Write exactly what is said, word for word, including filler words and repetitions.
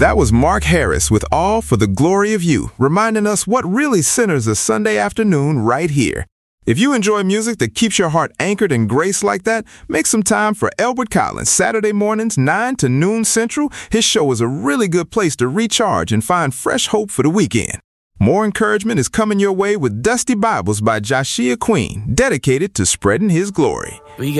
That was Mark Harris with All for the Glory of You, reminding us what really centers a Sunday afternoon right here. If you enjoy music that keeps your heart anchored in grace like that, make some time for Elwood Collins, Saturday mornings, nine to noon Central. His show is a really good place to recharge and find fresh hope for the weekend. More encouragement is coming your way with Dusty Bibles by Jashia Queen, dedicated to spreading his glory. We